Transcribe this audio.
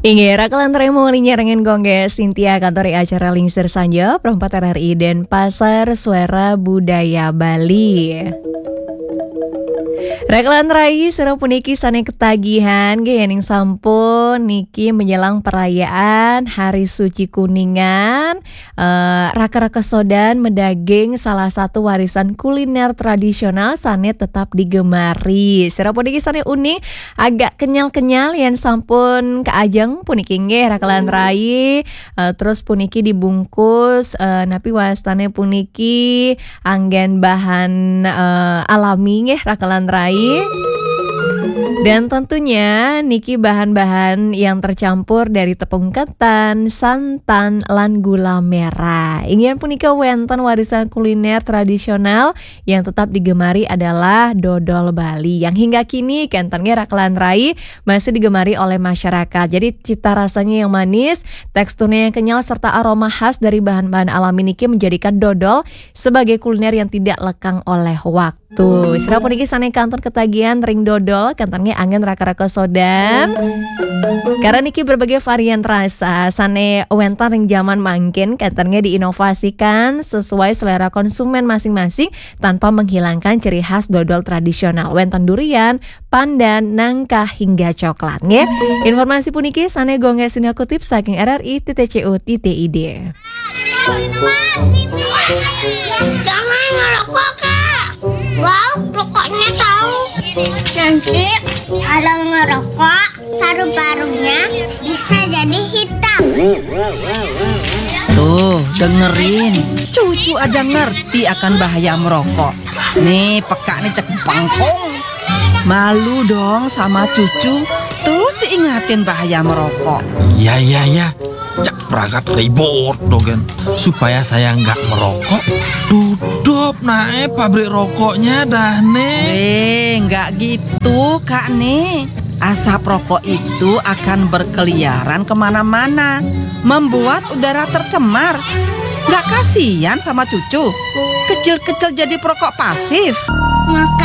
Ingira kelantaran muli nyerengen gongge Cynthia kantori acara Lingsir Sanja Perempat RRI dan Pasar Suara Budaya Bali. Reklan rai serang puniki sane ketagihan gening sampun niki menjelang perayaan Hari Suci Kuningan. Raka-raka sodan medaging salah satu warisan kuliner tradisional sane tetap digemari. Serang puniki sane unik agak kenyal-kenyal yang sampun keajeng puniki nge reklan rai. Terus puniki dibungkus napi wastane puniki anggen bahan alami nge rakalan rai. Dan tentunya niki bahan-bahan yang tercampur dari tepung ketan, santan, lan gula merah. Ingin punika wenten warisan kuliner tradisional yang tetap digemari adalah dodol Bali yang hingga kini kentennya rakalan rai masih digemari oleh masyarakat. Jadi cita rasanya yang manis, teksturnya yang kenyal serta aroma khas dari bahan-bahan alami niki menjadikan dodol sebagai kuliner yang tidak lekang oleh waktu. Serah puniki sane kanton ketagihan ring dodol kantangnya angin raka-raka sodan. Karena niki berbagai varian rasa sane wentan ring zaman mangkin kantangnya diinovasikan sesuai selera konsumen masing-masing tanpa menghilangkan ciri khas dodol tradisional. Wentan durian, pandan, nangka hingga coklat nge. Informasi puniki sane gongge sini kutip saking RRI.co.id. Jangan ngerokok, Kak. Wow, rokoknya tahu. Nanti kalau ngerokok, paru-parunya bisa jadi hitam. Tuh, dengerin. Cucu aja ngerti akan bahaya merokok. Nih, peka nih cek bangkong. Malu dong sama cucu. Terus diingatin bahaya merokok. Iya. Cak perangkat ribut dogen supaya saya nggak merokok. Duduk naik pabrik rokoknya dah nih. Nggak gitu Kak nih. Asap rokok itu akan berkeliaran kemana-mana, membuat udara tercemar. Nggak kasihan sama cucu? Kecil-kecil jadi perokok pasif. Maka